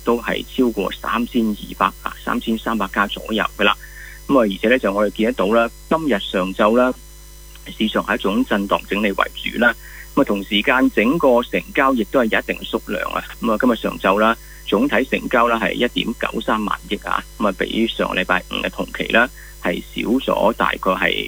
都係超過3200、3300家左右噶啦。咁而且咧就我哋見得到啦，今日上晝啦，市場係一種震盪整理為主啦。同時間整個成交亦都係有一定嘅縮量啊。今日上晝啦，總體成交啦係1.93萬億啊。比上個禮拜五嘅同期啦係少咗大概係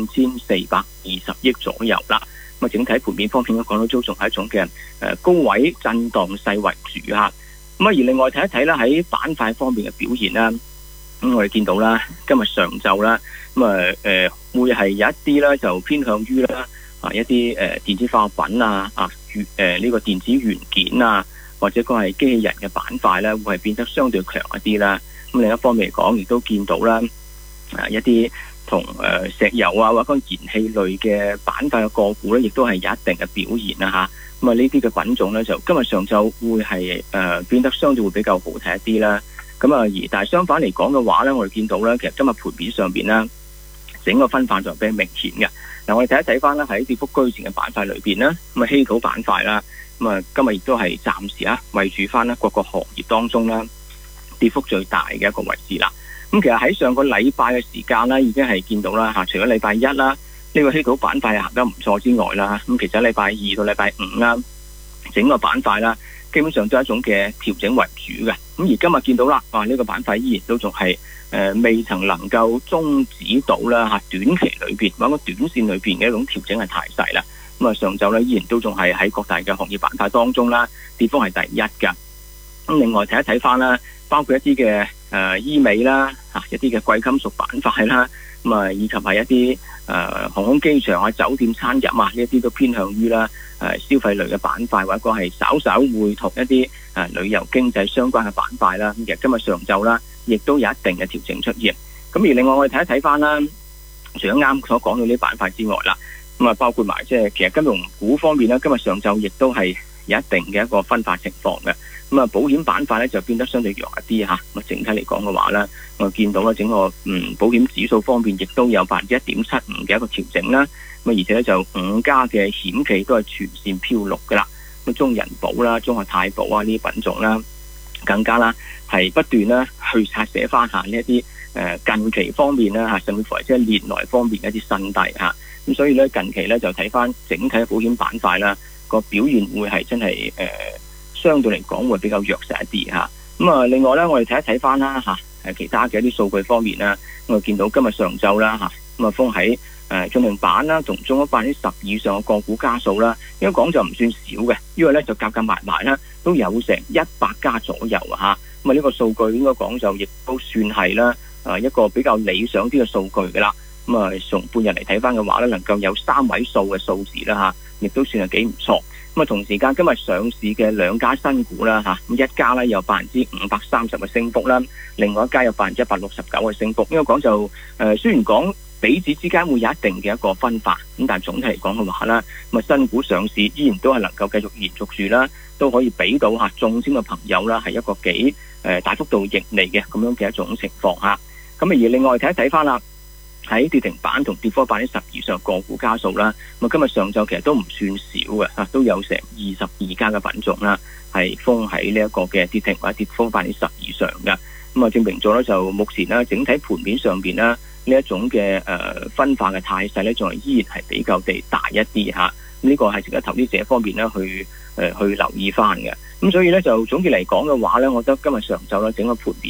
2420億左右啦。整體盤面方面，講到都仲係一種嘅高位震盪勢為主嚇。而另外睇一睇啦，喺板塊方面嘅表現啦，我哋見到啦，今日上晝啦，會係有一啲啦，就偏向於啦一啲電子化品啊呢個電子元件啊，或者講係機器人嘅板塊咧，會係變得相對強一啲啦。另一方面嚟講，亦都見到啦一啲同石油啊或者燃氣類嘅板塊嘅個股咧，亦都係有一定嘅表現啦嚇。呢啲嘅品種咧，就今日上晝會係變得相對會比較好睇一啲啦。但係相反嚟講嘅話咧，我哋見到咧，其實今日盤面上邊咧，整個分化就比較明顯嘅。我哋睇一睇翻咧，喺跌幅居前嘅板塊裏邊咧，稀土板塊啦，今日亦都係暫時圍住翻咧各個行業當中啦跌幅最大嘅一個位置啦。其實喺上個禮拜嘅時間咧，已經係見到啦嚇，除咗禮拜一啦，呢個稀土板塊行得唔錯之外啦，其實禮拜二到禮拜五啦，整個板塊啦，基本上都係一種嘅調整為主嘅。而今日見到啦，呢個板塊依然都仲係未曾能夠終止到啦嚇，短期裏邊或者短線裏邊嘅一種調整係太細啦。上晝咧依然都仲係喺各大嘅行業板塊當中啦，跌幅係第一㗎。另外睇一睇翻啦，包括一啲嘅醫美啦一啲嘅貴金屬板塊啦，以及係一啲航空機場啊、酒店餐飲啊呢一啲都偏向於啦消費類嘅板塊，或者講係稍稍會同一啲旅遊經濟相關嘅板塊啦。其實今日上晝啦，亦都有一定嘅調整出現。而另外我哋睇一睇翻啦，除咗啱所講到呢啲板塊之外啦，包括埋即係其實金融股方面咧，今日上晝亦都係有一定嘅一個分化情況嘅。保險板塊咧就變得相對弱一啲嚇。整體嚟講嘅話咧，我見到咧整個保險指數方面亦都有1.75%嘅一個調整啦。而且咧就5家嘅險企都係全線飄綠噶啦。中人保啦、中國太保啊呢啲品種啦，更加啦係不斷啦去拆寫翻下呢一啲近期方面啦嚇，甚至乎係即係年內方面一啲新低嚇。所以咧近期咧就睇翻整體嘅保險板塊啦，個表現會係真係相對嚟講會比較弱勢一啲嚇。另外咧我哋睇一睇翻啦嚇，其他嘅一啲數據方面啦，我哋見到今日上晝啦嚇，封喺進行板啦同中咗10%以上嘅個股家數啦，應該講就唔算少嘅，因為咧就夾埋啦都有成100家左右啊嚇。呢個數據應該講就亦都算係啦一個比較理想啲嘅數據噶啦。從半日嚟睇翻嘅話咧，能夠有3位數嘅數字啦嚇，亦都算係幾唔錯。同時間今日上市嘅2家新股啦嚇，一家咧有530%嘅升幅啦，另外一家有169%嘅升幅。應該講就雖然講彼此之間會有一定嘅一個分化，但係總體嚟講嘅話啦，新股上市依然都係能夠繼續延續住啦，都可以俾到中籤嘅朋友啦係一個幾大幅度盈利嘅咁樣嘅一種情況嚇。而另外睇一睇翻啦，喺跌停板同跌幅10%以上個股家數啦，今日上晝其實都唔算少嘅都有成22家嘅品種啦，係封喺呢一個嘅跌停或者跌幅10%以上嘅。證明咗咧就目前咧整體盤面上邊啦呢一種嘅分化嘅態勢咧，仲係依然係比較地大一啲嚇。呢個係值得投資者方面咧去留意翻嘅。所以咧就總結嚟講嘅話咧，我覺得今日上晝咧整個盤面